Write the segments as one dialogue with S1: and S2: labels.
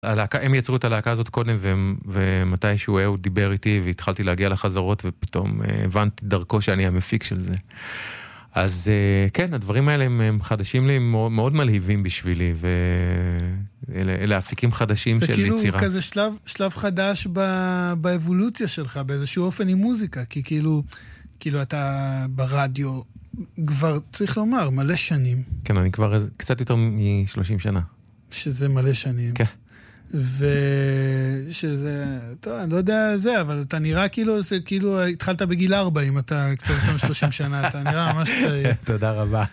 S1: הם יצרו את הלהקה הזאת קודם, ומתישהו הוא דיבר איתי, והתחלתי להגיע לחזרות, ופתאום הבנתי דרכו שאני המפיק של זה. אז כן, הדברים האלה הם חדשים לי, מאוד מלהיבים בשבילי, ואלה אפיקים חדשים של יצירה.
S2: זה כאילו כזה שלב חדש באבולוציה שלך, באיזשהו אופן עם מוזיקה, כי כאילו אתה ברדיו כבר, צריך לומר, מלא שנים.
S1: כן, אני כבר קצת יותר מ-30 שנה.
S2: שזה מלא שנים.
S1: כן.
S2: ושזה, טוב, אני לא יודע זה, אבל אתה נראה כאילו התחלת בגיל 4, אם אתה קצת יותר מ-30 שנה, אתה נראה ממש צעיר.
S1: תודה רבה.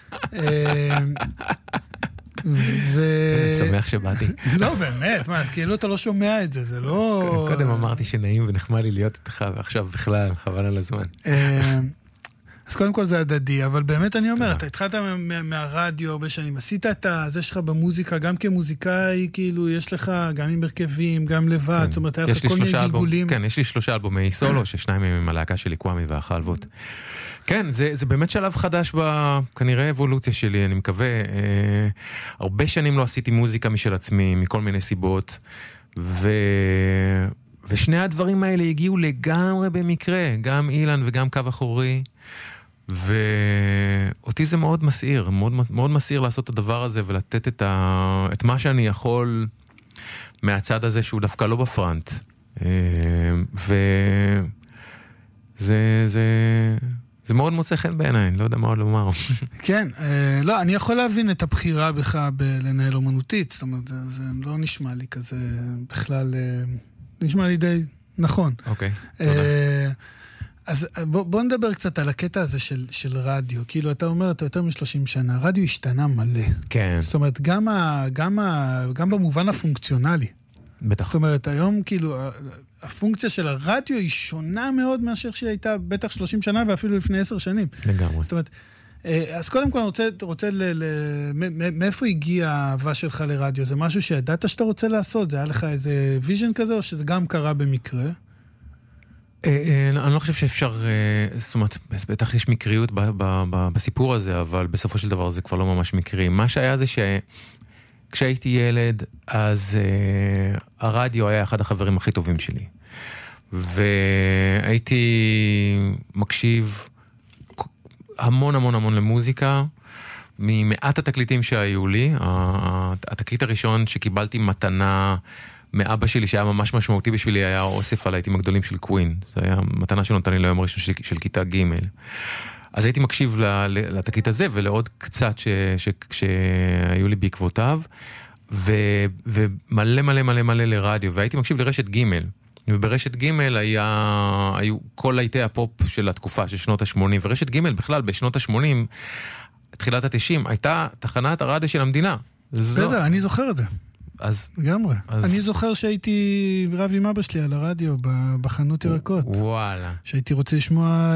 S1: אני שמח שבאתי.
S2: לא, באמת, כאילו אתה לא שומע את זה, זה לא...
S1: קודם אמרתי שנעים ונחמד לי להיות איתך, ועכשיו בכלל, חבל על הזמן.
S2: אז קודם כל זה הדדי, אבל באמת אני אומר, אתה התחלת מהרדיו הרבה שנים, עשית את זה שלך במוזיקה, גם כמוזיקאי, כאילו, יש לך גם עם הרכבים, גם לבד, זאת אומרת, היה לך כל מיני גלגולים.
S1: כן, יש לי 3 אלבומי סולו, ששניים מהם עם הלהקה שלי, קוואמי והחלבות. כן, זה באמת שלב חדש כנראה אבולוציה שלי, אני מקווה. הרבה שנים לא עשיתי מוזיקה משל עצמי, מכל מיני סיבות, ושני הדברים האלה הגיעו לגמרי במקרה, גם אילן וגם קו אחורי, ואותי זה מאוד מסעיר, מאוד מסעיר לעשות את הדבר הזה ולתת את מה שאני יכול מהצד הזה שהוא דווקא לא בפרנט. זה מאוד מוצא חן בעיניי, לא יודע מה עוד לומר.
S2: כן, לא, אני יכול להבין את הבחירה בך בלנהל אומנותית, זאת אומרת, זה לא נשמע לי כזה בכלל, נשמע לי די נכון.
S1: אוקיי, תודה.
S2: אז בוא נדבר קצת על הקטע הזה של רדיו. כאילו, אתה אומר, אתה יותר מ-30 שנה, רדיו השתנה מלא.
S1: כן.
S2: זאת אומרת, גם במובן הפונקציונלי.
S1: בטח.
S2: זאת אומרת, היום כאילו, הפונקציה של הרדיו היא שונה מאוד מאשר שהיא הייתה בטח 30 שנה ואפילו לפני 10 שנים.
S1: לגמרי.
S2: זאת אומרת, אז קודם כל, אני רוצה מאיפה הגיעה האהבה שלך לרדיו? זה משהו שידעת שאתה רוצה לעשות? זה היה לך איזה ויז'ן כזה, או שזה גם קרה במקרה?
S1: אני לא חושב שאפשר, זאת אומרת, בטח יש מקריות בסיפור הזה, אבל בסופו של דבר זה כבר לא ממש מקרי. מה שהיה זה כשהייתי ילד, אז הרדיו היה אחד החברים הכי טובים שלי. והייתי מקשיב המון המון המון למוזיקה, ממעט התקליטים שהיו לי. התקליט הראשון שקיבלתי מתנה מאבא שלי, שהיה ממש משמעותי בשבילי, היה אוסף על העיתים הגדולים של קווין. זה היה מתנה שנותן לי ליום הראשון של כיתה ג'. אז הייתי מקשיב לתקליט הזה, ולעוד קצת שהיו לי בעקבותיו, ומלא מלא מלא מלא לרדיו, והייתי מקשיב לרשת ג', וברשת ג' היו כל עיתי הפופ של התקופה של שנות ה-80, ורשת ג' בכלל בשנות ה-80, תחילת ה-90, הייתה תחנת הרדיו של המדינה.
S2: בסדר, אני זוכר את זה.
S1: אז
S2: לגמרי. אני זוכר שהייתי רב עם אבא שלי על הרדיו בחנות ירקות.
S1: וואלה.
S2: שהייתי רוצה לשמוע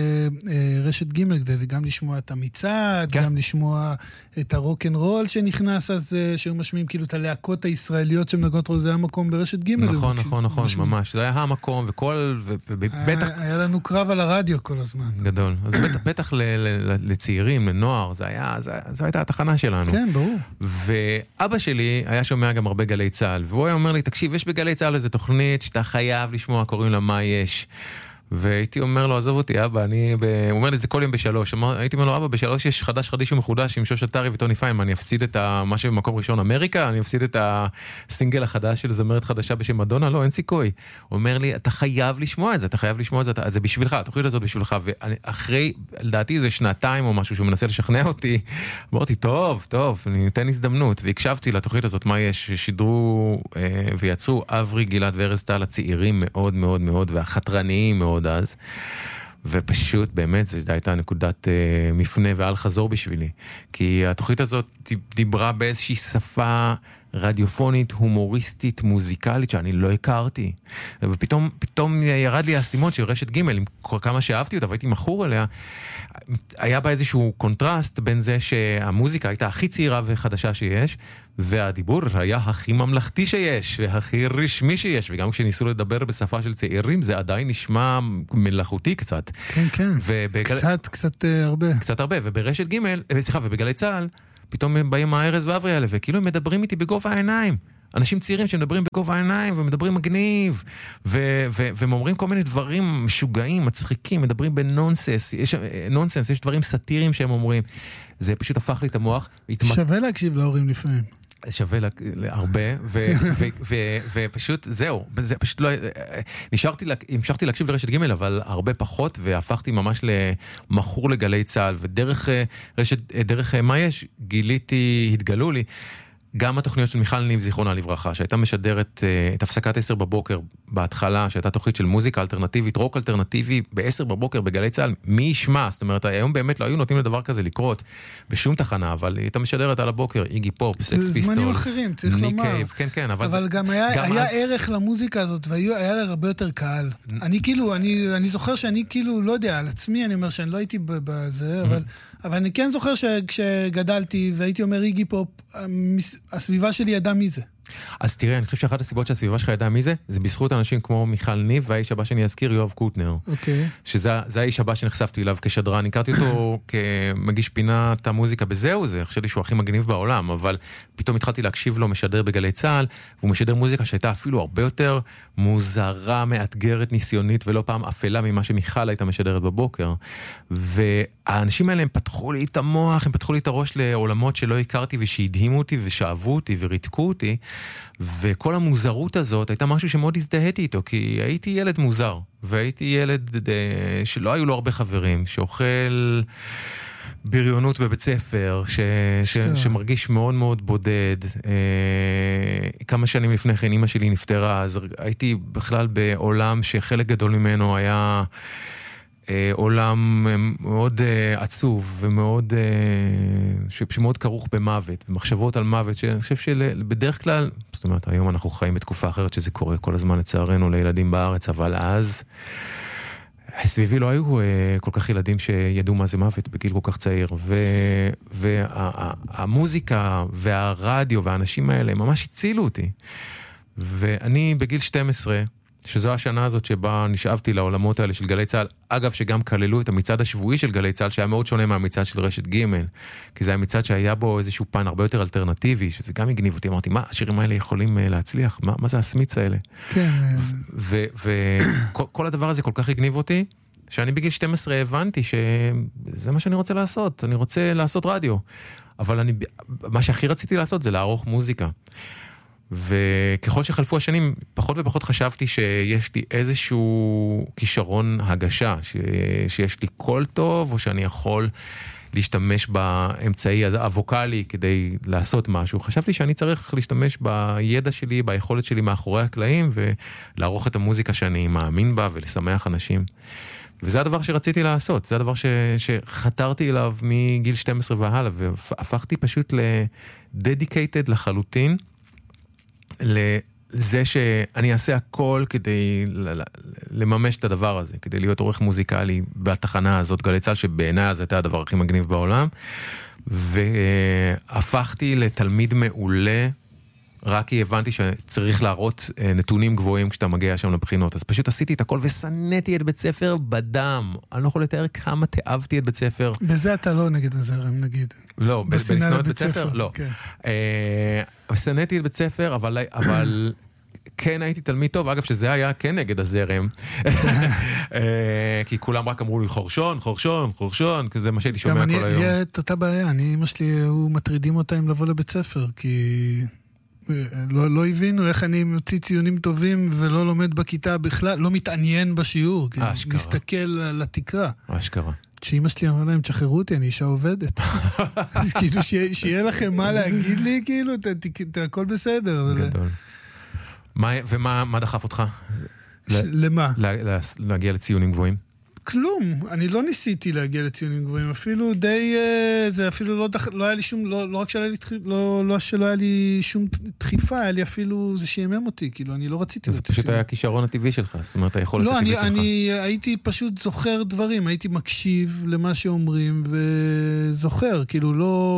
S2: רשת ג' כדי גם לשמוע את המצעד, גם לשמוע את הרוק'נ'רול שנכנס, אז שהיו משמיעים כאילו את הלהקות הישראליות שמנגנות רול, זה היה מקום ברשת ג'.
S1: נכון, נכון, נכון, ממש. זה היה המקום ובטח...
S2: היה לנו קרב על הרדיו כל הזמן.
S1: גדול. אז בטח לצעירים, לנוער, זו הייתה התחנה שלנו.
S2: כן, ברור.
S1: ואבא שלי היה שומע גם הרבה גלי צהל, והוא היה אומר לי, תקשיב, יש בגלי צהל איזו תוכנית שאתה חייב לשמוע, קוראים לה מה יש. והייתי אומר לו, עזוב אותי, אבא, הוא אומר לי, זה כל יום ב3. הייתי אומר לו, אבא, ב3 יש חדש ומחודש עם שוש אתרי וטוני פיינמן, אני אפסיד את מה שבמקום ראשון אמריקה, אני אפסיד את הסינגל החדש של זמרת חדשה בשם מדונה, לא, אין סיכוי. הוא אומר לי, אתה חייב לשמוע את זה, אתה חייב לשמוע את זה, זה בשבילך, התוכנית הזאת בשבילך, ואחרי, לדעתי זה 2 או משהו שהוא מנסה לשכנע אותי, אמרתי, טוב, אני אתן הזדמנות, והקשבתי לתוכנית הזאת, מה יש, ששידרו ויצרו אברי, גלעד וארז טל, הצעירים מאוד מאוד מאוד, והחתרניים מאוד אז, ופשוט באמת זו הייתה נקודת מפנה ועל חזור בשבילי, כי התוכנית הזאת דיברה באיזושהי שפה רדיופונית, הומוריסטית, מוזיקלית, שאני לא הכרתי, ופתאום ירד לי הסימון של רשת ג' עם כמה שאהבתי אותה, והייתי מכור אליה, היה בה איזשהו קונטרסט בין זה שהמוזיקה הייתה הכי צעירה וחדשה שיש, והדיבור היה הכי ממלכתי שיש, והכי רשמי שיש, וגם כשניסו לדבר בשפה של צעירים, זה עדיין נשמע מלאכותי קצת.
S2: כן, קצת הרבה.
S1: קצת הרבה, וברשת ג' ובגלי צהל, פתאום באים הארז ואברי האלה, וכאילו הם מדברים איתי בגובה העיניים. אנשים צעירים שמדברים בגובה העיניים, ומדברים מגניב, והם אומרים כל מיני דברים משוגעים, מצחיקים, מדברים בנונסנס, יש דברים סאטיריים שהם אומרים. זה פשוט הפך לי את המוח.
S2: שווה להקשיב להורים לפעמים.
S1: שווה הרבה, ופשוט זהו, זה פשוט לא, המשכתי להקשיב לרשת ג' אבל הרבה פחות, והפכתי ממש למחור לגלי צהל, ודרך דרך מה יש, התגלו לי, גם התוכניות של מיכל ניב, זיכרונה לברכה, שהייתה משדרת את הפסקת 10 בבוקר בהתחלה, שהייתה תוכנית של מוזיקה אלטרנטיבית, רוק אלטרנטיבי, ב-10 בבוקר בגלי צהל, מי ישמע? זאת אומרת, היום באמת לא היו נותנים לדבר כזה לקרות בשום תחנה, אבל היא הייתה משדרת על הבוקר, איגי פופ, סקס פיסטולס,
S2: זמנים אחרים, צריך לומר.
S1: כן,
S2: אבל גם היה ערך למוזיקה הזאת, והיה לה הרבה יותר קהל. אני זוכר שאני כאילו, לא יודע, על עצמי אני אומר שאני לא הייתי בזה, אבל אני כן זוכר שכשגדלתי והייתי אומר איגי פופ, הסביבה שלי ידעה מי זה.
S1: אז תראה, אני חושב שאחת הסיבות שהסביבה שלך ידעה מי זה, זה בזכות אנשים כמו מיכל ניב, והאיש הבא שאני אזכיר, יואב קוטנר. שזה האיש הבא שנחשפתי אליו כשדרן. הכרתי אותו כמגיש פינת המוזיקה בזהו זה, חשבתי שהוא הכי מגניב בעולם, אבל פתאום התחלתי להקשיב לו, משדר בגלי צהל, והוא משדר מוזיקה שהייתה אפילו הרבה יותר מוזרה, מאתגרת, ניסיונית, ולא פעם אפלה ממה שמיכל הייתה משדרת בבוקר. והאנשים האלה הם פתחו לי את המוח, הם פתחו לי את הראש לעולמות שלא הכרתי ושהדהימו אותי ושאהבו אותי וריתקו אותי, וכל המוזרות הזאת הייתה משהו שמאוד הזדהיתי איתו, כי הייתי ילד מוזר, והייתי ילד שלא היו לו הרבה חברים, שאוכל בריונות בבית ספר, שמרגיש מאוד מאוד בודד. כמה שנים לפני כן אמא שלי נפטרה, אז הייתי בכלל בעולם שחלק גדול ממנו היה עולם מאוד עצוב ומאוד שמאוד כרוך במוות, במחשבות על מוות, שאני חושב שבדרך כלל, זאת אומרת, היום אנחנו חיים בתקופה אחרת שזה קורה כל הזמן לצערנו לילדים בארץ, אבל אז סביבי לא היו כל כך ילדים שידעו מה זה מוות בגיל כל כך צעיר, והמוזיקה והרדיו והאנשים האלה ממש הצילו אותי. ואני בגיל 12, שזו השנה הזאת שבה נשאבתי לעולמות האלה של גלי צהל, אגב שגם כללו את המצעד השבועי של גלי צהל, שהיה מאוד שונה מהמצעד של רשת ג', כי זה היה מצעד שהיה בו איזשהו פן הרבה יותר אלטרנטיבי, שזה גם הגניב אותי, אמרתי, מה השירים האלה יכולים להצליח? מה זה הסמיץ האלה?
S2: כן.
S1: וכל הדבר הזה כל כך הגניב אותי, שאני בגיל 12 הבנתי שזה מה שאני רוצה לעשות, אני רוצה לעשות רדיו, אבל מה שהכי רציתי לעשות זה לערוך מוזיקה. וככל שחלפו השנים, פחות ופחות חשבתי שיש לי איזשהו כישרון הגשה, שיש לי קול טוב, או שאני יכול להשתמש באמצעי הווקלי כדי לעשות משהו. חשבתי שאני צריך להשתמש בידע שלי, ביכולת שלי מאחורי הקלעים, ולערוך את המוזיקה שאני מאמין בה, ולשמח אנשים. וזה הדבר שרציתי לעשות, זה הדבר שחתרתי אליו מגיל 12 והלאה, והפכתי פשוט לדדיקייטד לחלוטין, לזה שאני אעשה הכל כדי לממש את הדבר הזה, כדי להיות עורך מוזיקלי בתחנה הזאת, גלי צהל, שבעיניי אז הייתה הדבר הכי מגניב בעולם, והפכתי לתלמיד מעולה, רק כי הבנתי שצריך להראות נתונים גבוהים כשאתה מגיע שם לבחינות, אז פשוט עשיתי את הכל וסניתי את בית ספר בדם. אני לא יכול לתאר כמה תאהבתי את בית ספר.
S2: בזה אתה לא נגד הזרם, נגיד.
S1: לא,
S2: בסנאת בית ספר?
S1: לא. סניתי את בית ספר, אבל כן הייתי תלמיד טוב, אגב שזה היה כן נגד הזרם, כי כולם רק אמרו לי חורשון, חורשון, חורשון, כי זה מה שהייתי שומע כל היום.
S2: גם אני, אותה בעיה, אמא שלי, הוא מטרידים אותה אם לבוא לבית ספר, כי לא הבינו איך אני מוציא ציונים טובים ולא לומד בכיתה בכלל, לא מתעניין בשיעור, מסתכל על התקרה.
S1: אשכרה.
S2: שאמא שלי אמרה להם, תשחררו אותי, אני אישה עובדת. כאילו, שיהיה לכם מה להגיד לי, כאילו, הכל בסדר.
S1: גדול. ומה דחף אותך?
S2: למה?
S1: להגיע לציונים גבוהים?
S2: כלום, אני לא ניסיתי להגיע לציונים גבוהים, אפילו די, זה אפילו לא היה לי שום, לא רק שלא היה לי שום דחיפה, היה לי אפילו, זה שימם אותי, כאילו, אני לא רציתי.
S1: זה פשוט היה הכישרון הטבעי שלך, זאת אומרת, היכולת הטבעית שלך.
S2: לא, אני הייתי פשוט זוכר דברים, הייתי מקשיב למה שאומרים, וזוכר, כאילו,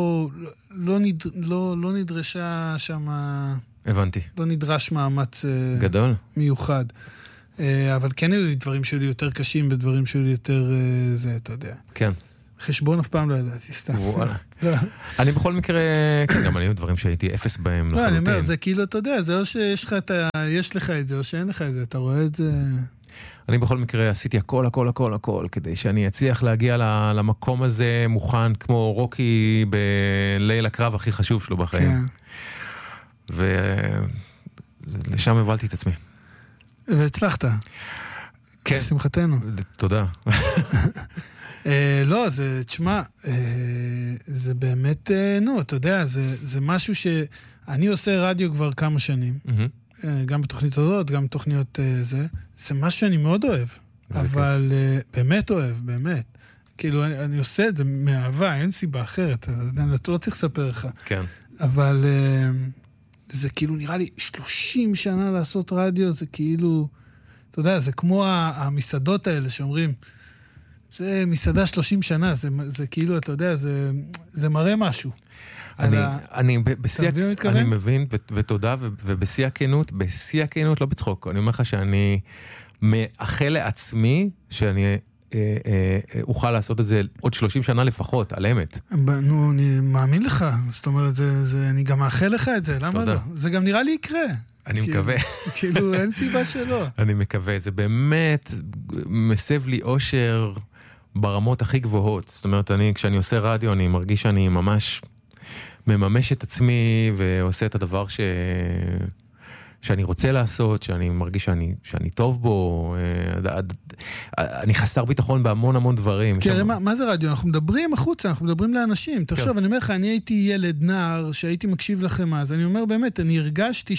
S2: לא נדרשה שם,
S1: הבנתי.
S2: לא נדרש מאמץ
S1: גדול.
S2: מיוחד. אבל כן היו לי דברים שלי יותר קשים, ודברים שלי יותר זה, אתה יודע.
S1: כן.
S2: חשבון אף פעם לא ידעתי, סתם.
S1: אני בכל מקרה, גם אני היו דברים שהייתי אפס בהם לחלוטין.
S2: לא, אני אומר, זה כאילו, אתה יודע, זה או שיש לך את זה, או שאין לך את זה, אתה רואה את זה...
S1: אני בכל מקרה עשיתי הכל, כדי שאני אצליח להגיע למקום הזה מוכן, כמו רוקי בליל הקרב הכי חשוב שלו בחיים. ולשם הבלתי את עצמי.
S2: והצלחת.
S1: כן.
S2: לשמחתנו.
S1: תודה.
S2: לא, תשמע, זה באמת, אתה יודע, זה משהו שאני עושה רדיו כבר כמה שנים. גם בתוכנית הזאת, גם בתוכניות זה משהו שאני מאוד אוהב. אבל באמת אוהב, באמת. כאילו, אני עושה את זה מאהבה, אין סיבה אחרת. אתה לא צריך לספר לך.
S1: כן.
S2: אבל זה כאילו, נראה לי, 30 שנה לעשות רדיו, זה כאילו, אתה יודע, זה כמו המסעדות האלה שאומרים, זה מסעדה 30 שנה, זה כאילו, אתה יודע, זה מראה משהו.
S1: אני מבין, ותודה, ובשיא הכנות, לא בצחוק, אני אומר לך שאני מאחל לעצמי שאני אוכל לעשות את זה עוד 30 שנה לפחות, על אמת.
S2: נו, אני מאמין לך, זאת אומרת, אני גם מאחל לך את זה, למה לא? זה גם נראה לי יקרה.
S1: אני מקווה.
S2: כאילו, אין סיבה שלא.
S1: אני מקווה, זה באמת מסב לי אושר ברמות הכי גבוהות. זאת אומרת, כשאני עושה רדיו, אני מרגיש שאני ממש מממש את עצמי ועושה את הדבר שאני רוצה לעשות, שאני מרגיש שאני טוב בו, אני חסר ביטחון בהמון דברים.
S2: כי מה זה רדיו? אנחנו מדברים החוצה, אנחנו מדברים לאנשים. תחשוב, אני אומר לך, אני הייתי ילד נער שהייתי מקשיב לכם אז, אני אומר באמת, אני הרגשתי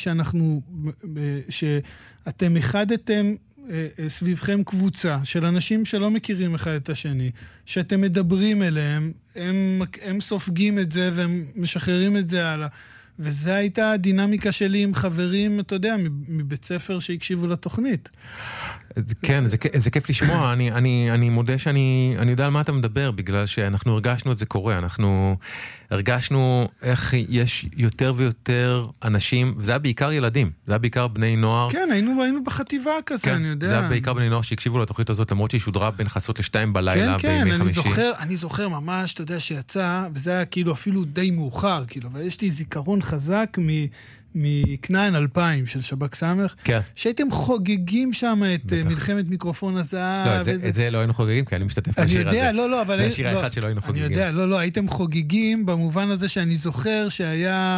S2: שאתם החדתם סביבכם קבוצה של אנשים שלא מכירים אחד את השני, שאתם מדברים אליהם, הם סופגים את זה והם משחררים את זה הלאה. וזו הייתה הדינמיקה שלי עם חברים, אתה יודע, מבית ספר שהקשיבו לתוכנית.
S1: כן, זה כיף לשמוע. אני מודה שאני יודע על מה אתה מדבר, בגלל שאנחנו הרגשנו את זה קורה. אנחנו הרגשנו איך יש יותר ויותר אנשים, וזה היה בעיקר ילדים, זה היה בעיקר בני נוער.
S2: כן, היינו בחטיבה כזה, אני יודע.
S1: זה היה בעיקר בני נוער שהקשיבו לתוכנית הזאת, למרות שהיא שודרה בין חצות ל2 בלילה בימי חמישי.
S2: אני זוכר ממש, אתה יודע, שיצא, וזה היה כאילו אפילו די מאוחר, כאילו, אבל יש לי זיכרון חזק מכנען 2000 של שב"כ סמך, שהייתם חוגגים שם את מלחמת מיקרופון הזהב.
S1: לא, את זה לא היינו חוגגים, כי אני משתתף בשיר הזה. זה השיר האחד שלא היינו חוגגים.
S2: אני יודע, לא, הייתם חוגגים במובן הזה שאני זוכר שהיה,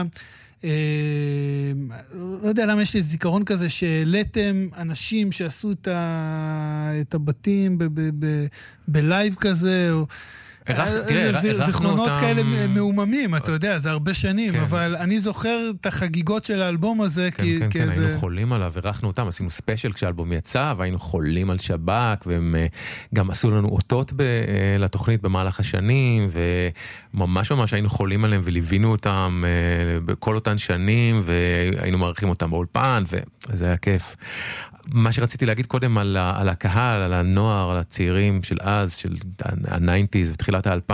S2: לא יודע למה יש לי זיכרון כזה, שהעליתם אנשים שעשו את הבתים בלייב כזה, או... זיכרונות כאלה מאוממים, אתה יודע, זה הרבה שנים, אבל אני זוכר את החגיגות של האלבום הזה.
S1: כן, היינו חולים עליו, ערכנו אותם, עשינו ספיישל כשהאלבום יצא, והיינו חולים על שב"כ, והם גם עשו לנו אותות לתוכנית במהלך השנים, וממש היינו חולים עליהם, וליווינו אותם בכל אותן שנים, והיינו מערכים אותם באולפן, וזה היה כיף. מה שרציתי להגיד קודם על הקהל, על הנוער, על הצעירים של אז, של ה-90s ותחילת ה-2000,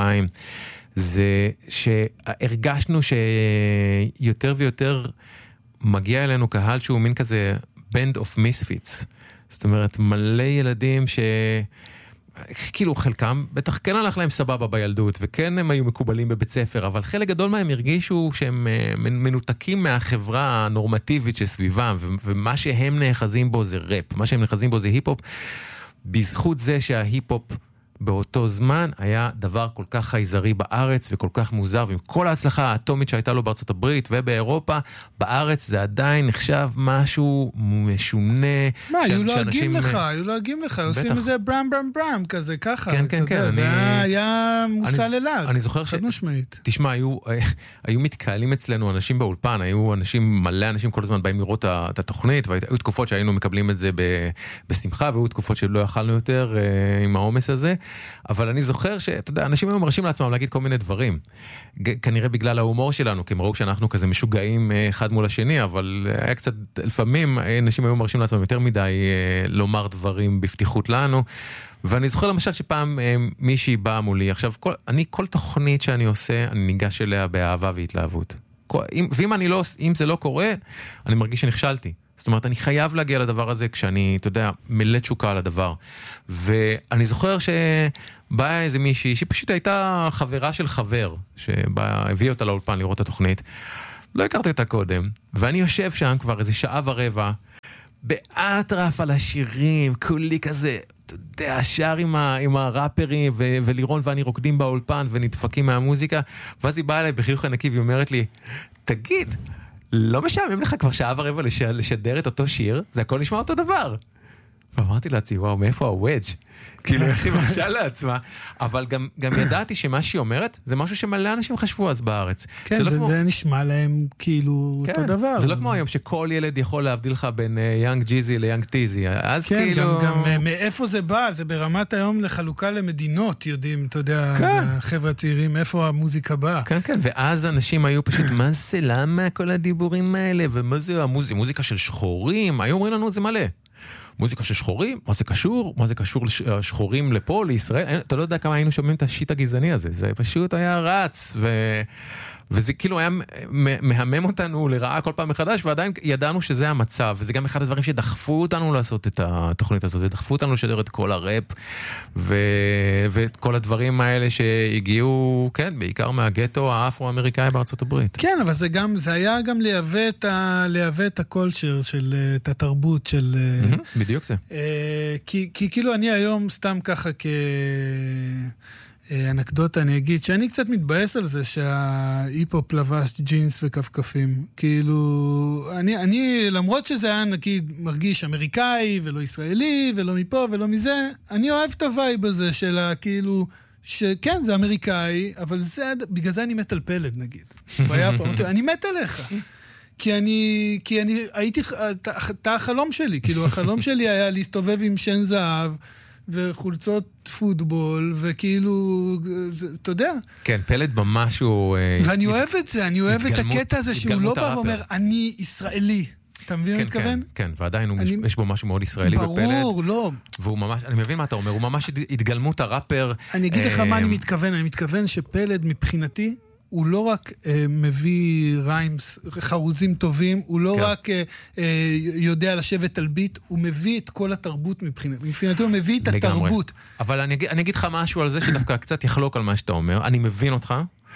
S1: זה שהרגשנו שיותר ויותר מגיע אלינו קהל שהוא מין כזה band of misfits. זאת אומרת, מלא ילדים כאילו חלקם בטח כן הלך להם סבבה בילדות, וכן הם היו מקובלים בבית ספר, אבל חלק גדול מהם הרגישו שהם מנותקים מהחברה הנורמטיבית שסביבם, ומה שהם נאחזים בו זה ראפ, מה שהם נאחזים בו זה היפ-הופ, בזכות זה שההיפ-הופ באותו זמן היה דבר כל כך חייזרי בארץ וכל כך מוזר, ועם כל ההצלחה האטומית שהייתה לו בארצות הברית ובאירופה, בארץ זה עדיין נחשב משהו משונה.
S2: מה, היו לועגים לך, עושים איזה ברם כזה, ככה.
S1: כן.
S2: זה היה מושא ללעג.
S1: אני זוכר
S2: חד משמעית.
S1: תשמע, היו מתקהלים אצלנו אנשים באולפן, היו מלא אנשים כל הזמן באים לראות את התוכנית, והיו תקופות שהיינו מקבלים את זה בשמחה, והיו תקופות שלא יכלנו יותר עם העומס הזה. אבל אני זוכר שאתה יודע, אנשים היו מרשים לעצמם להגיד כל מיני דברים. כנראה בגלל ההומור שלנו, כי הם ראו שאנחנו כזה משוגעים אחד מול השני, אבל היה קצת, לפעמים אנשים היו מרשים לעצמם יותר מדי לומר דברים בפתיחות לנו. ואני זוכר למשל שפעם מישהי באה מולי, עכשיו כל תוכנית שאני עושה, אני ניגש אליה באהבה והתלהבות. ואם זה לא קורה, אני מרגיש שנכשלתי. זאת אומרת, אני חייב להגיע לדבר הזה כשאני, אתה יודע, מלא תשוקה על הדבר. ואני זוכר שבאה איזה מישהי, שפשוט הייתה חברה של חבר, שהביא אותה לאולפן לראות את התוכנית. לא הכרתי אותה קודם, ואני יושב שם כבר איזה שעה ורבע, באטרף על השירים, כולי כזה, אתה יודע, שר עם הראפרים, ולירון ואני רוקדים באולפן, ונדפקים מהמוזיקה, ואז היא באה אליי בחיוך ענקי, והיא אומרת לי, תגיד, לא משעמם לך כבר שעה ורבע לשדר את אותו שיר? זה הכל נשמע אותו דבר. ואמרתי לעצמי, וואו, מאיפה הוודג'? כאילו, איך היא מרשה לעצמה. אבל גם ידעתי שמה שהיא אומרת, זה משהו שמלא אנשים חשבו אז בארץ.
S2: כן, זה נשמע להם כאילו אותו דבר.
S1: זה לא כמו היום שכל ילד יכול להבדיל לך בין יאנג ג'יזי ליאנג טיזי. אז
S2: כאילו... כן, גם מאיפה זה בא? זה ברמת היום לחלוקה למדינות, יודעים, אתה יודע, חבר'ה צעירים, איפה המוזיקה באה.
S1: כן, כן, ואז אנשים היו פשוט, מה זה, למה כל הדיבורים האלה? ומה זה מוזיקה של שחורים? היו אומרים לנו, זה מלא. מוזיקה של שחורים, מה זה קשור? מה זה קשור לשחורים לפה, לישראל? אתה לא יודע כמה היינו שומעים את השיט הגזעני הזה. זה פשוט היה רץ, וזה כאילו היה מהמם אותנו לרעה כל פעם מחדש, ועדיין ידענו שזה המצב, וזה גם אחד הדברים שדחפו אותנו לעשות את התוכנית הזאת, דחפו אותנו לשדר את כל הראפ, ואת כל הדברים האלה שהגיעו, כן, בעיקר מהגטו האפרו-אמריקאי בארצות הברית.
S2: כן, אבל זה היה גם לייבא את הקולצ'ר של, את התרבות של...
S1: בדיוק זה.
S2: כי כאילו אני היום סתם ככה אנקדוטה, אני אגיד שאני קצת מתבאס על זה שההיפ-הופ לבש ג'ינס וכפכפים. כאילו, אני למרות שזה היה נגיד מרגיש אמריקאי ולא ישראלי ולא מפה ולא מזה, אני אוהב את הווייב הזה של כאילו, שכן זה אמריקאי, אבל זה, בגלל זה אני מת על פלד נגיד. אני מת עליך. כי אני הייתי, אתה החלום שלי, כאילו החלום שלי היה להסתובב עם שן זהב, וחולצות פוטבול, וכאילו, אתה יודע.
S1: כן, פלד במשהו...
S2: ואני אוהב את זה, אני אוהב את הקטע הזה שהוא לא בא ואומר, אני ישראלי. אתה מבין מה מתכוון?
S1: כן, ועדיין יש בו משהו מאוד ישראלי בפלד.
S2: ברור, לא.
S1: והוא ממש, אני מבין מה אתה אומר, הוא ממש התגלמות הראפר.
S2: אני אגיד לך מה אני מתכוון, אני מתכוון שפלד מבחינתי, הוא לא רק מביא ריימס, חרוזים טובים, הוא לא רק יודע לשבת על ביט, הוא מביא את כל התרבות מבחינתו, הוא מביא את התרבות.
S1: אבל אני אגיד לך משהו על זה שדווקא קצת יחלוק על מה שאתה אומר, אני מבין אותך,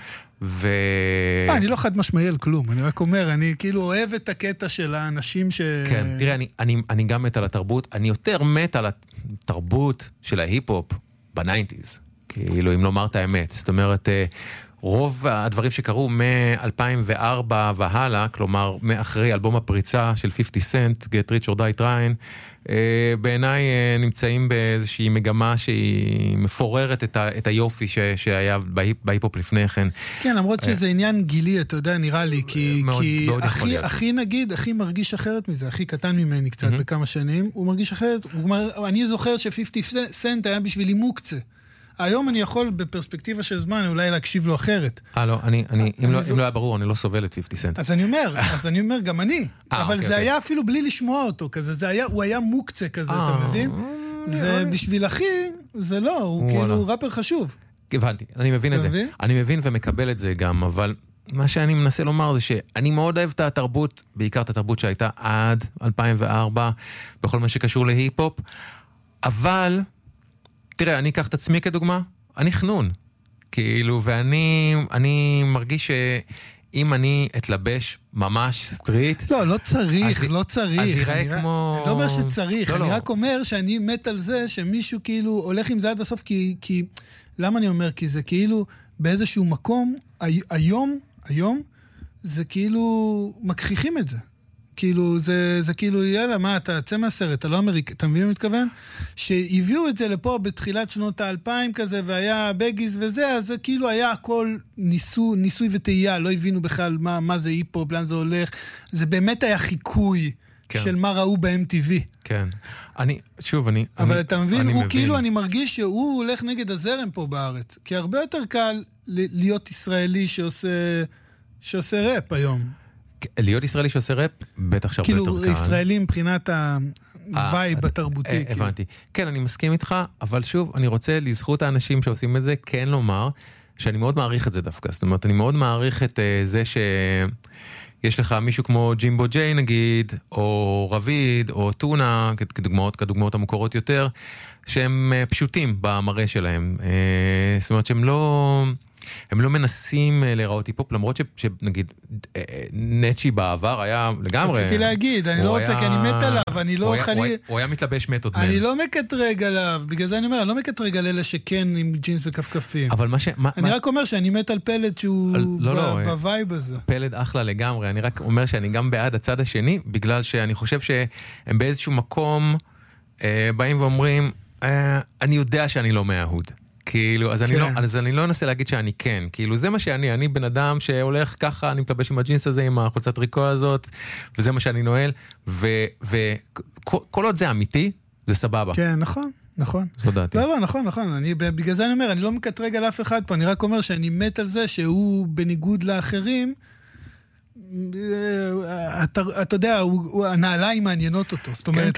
S2: אני לא חד משמעי על כלום, אני רק אומר, אני כאילו אוהב את הקטע של האנשים
S1: כן, תראה, אני גם מת על התרבות, אני יותר מת על התרבות של ההיפ-הופ בניינטיז, כאילו, אם לומר את האמת, זאת אומרת... רוב הדברים שקרו מ-2004 והלאה, כלומר, מאחרי אלבום הפריצה של 50 סנט, Get Rich or Die Trying, בעיניי נמצאים באיזושהי מגמה שהיא מפוררת את היופי שהיה בהיפ-הופ לפני כן.
S2: כן, למרות שזה עניין גילי, אתה יודע, נראה לי, כי הכי נגיד, הכי מרגיש אחרת מזה, הכי קטן ממני קצת בכמה שנים, הוא מרגיש אחרת, אני זוכר ש-50 סנט היה בשבילי מוקצה. היום אני יכול בפרספקטיבה של זמן אולי להקשיב לו אחרת.
S1: לא, אם לא היה ברור, אני לא סובל את 50 סנט.
S2: אז אני אומר, גם אני. אבל זה היה אפילו בלי לשמוע אותו כזה, הוא היה מוקצה כזה, אתה מבין? ובשביל אחי, זה לא, הוא כאילו ראפר חשוב.
S1: הבנתי, אני מבין את זה. אני מבין ומקבל את זה גם, אבל מה שאני מנסה לומר זה שאני מאוד אוהב את התרבות, בעיקר את התרבות שהייתה עד 2004, בכל מה שקשור להיפ-הופ, אבל... תראה, אני אקח את עצמי כדוגמה, אני חנון, כאילו, ואני מרגיש שאם אני אתלבש ממש סטריט...
S2: לא צריך, לא צריך.
S1: אז יראה כמו...
S2: אני לא אומר שצריך, אני רק אומר שאני מת על זה שמישהו כאילו הולך עם זה עד הסוף, כי... למה אני אומר? כי זה כאילו באיזשהו מקום, היום, זה כאילו מכחיכים את זה. כאילו, זה כאילו, יאללה, מה, אתה צא מהסרט, אתה לא אמריקאי, אתה מבין מה מתכוון? שהביאו את זה לפה בתחילת שנות ה-2000 כזה, והיה בגיז וזה, אז זה כאילו היה הכל ניסוי וטעייה, לא הבינו בכלל מה זה היפ-הופ, לאן זה הולך, זה באמת היה חיקוי של מה ראו ב-MTV.
S1: כן.
S2: אבל אתה מבין, הוא כאילו, אני מרגיש שהוא הולך נגד הזרם פה בארץ, כי הרבה יותר קל להיות ישראלי שעושה ראפ היום.
S1: להיות ישראלי שעושה ראפ, בטח שהרבה יותר קל.
S2: כאילו ישראלי מבחינת הווייב התרבותי.
S1: הבנתי. כן, אני מסכים איתך, אבל שוב, אני רוצה לזכות האנשים שעושים את זה, כן לומר, שאני מאוד מעריך את זה דווקא. זאת אומרת, אני מאוד מעריך את זה יש לך מישהו כמו ג'ימבו ג'יי נגיד, או רביד, או טונה, כדוגמאות המוכרות יותר, שהם פשוטים במראה שלהם. זאת אומרת שהם לא מנסים להיראות היפופ, למרות שנגיד נצ'י בעבר היה לגמרי...
S2: רציתי להגיד, אני לא רוצה כי אני מת עליו, אני לא...
S1: הוא היה מתלבש מתוד מן.
S2: אני לא מקטרג עליו, בגלל זה אני אומר, אני לא מקטרג על אלה שכן עם ג'ינס וכפכפים.
S1: אבל
S2: אני רק אומר שאני מת על פלד שהוא בווייב הזה.
S1: פלד אחלה לגמרי, אני רק אומר שאני גם בעד הצד השני, בגלל שאני חושב שהם באיזשהו מקום באים ואומרים, אני יודע שאני לא מההוד. כאילו, אז אני לא אנסה להגיד שאני כן, כאילו זה מה אני בן אדם שהולך ככה, אני מתלבש עם הג'ינס הזה, עם החולצת ריקו הזאת, וזה מה שאני נועל, וכל עוד זה אמיתי, זה סבבה.
S2: כן, נכון.
S1: זו דעתי.
S2: לא, נכון, בגלל זה אני אומר, אני לא מקטרג על אף אחד פה, אני רק אומר שאני מת על זה שהוא בניגוד לאחרים, אתה יודע, הנעליים מעניינות אותו, זאת אומרת,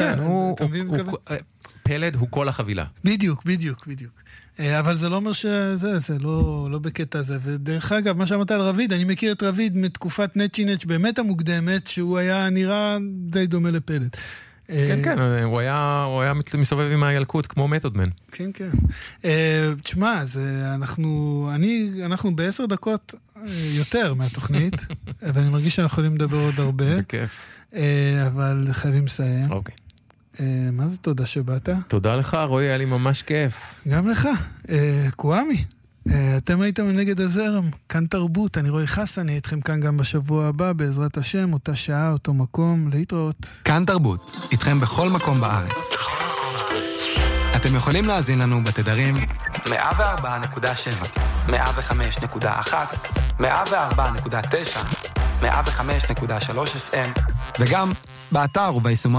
S1: פלד הוא כל החבילה.
S2: בדיוק. אבל זה לא אומר זה לא בקטע הזה. ודרך אגב, מה שאמרת על רביד, אני מכיר את רביד מתקופת נצ'י באמת המוקדמת, שהוא היה נראה די דומה לפלד.
S1: כן, הוא היה מסובב עם הילקוט כמו מתוד מן.
S2: כן. תשמע, אנחנו ב10 דקות יותר מהתוכנית, ואני מרגיש שאנחנו יכולים לדבר עוד הרבה.
S1: בכיף.
S2: אבל חייבים לסיים.
S1: אוקיי.
S2: מה זה תודה שבאת?
S1: תודה לך, רועי, היה לי ממש כיף.
S2: גם לך. קוואמי, אתם הייתם נגד הזרם, כאן תרבות, אני רועי חסן, אני איתכם כאן גם בשבוע הבא, בעזרת השם, אותה שעה, אותו מקום, להתראות.
S3: כאן תרבות, איתכם בכל מקום בארץ. אתם יכולים להאזין לנו בתדרים 104.7, 105.1, 104.9, 105.3 FM, וגם באתר וביישומון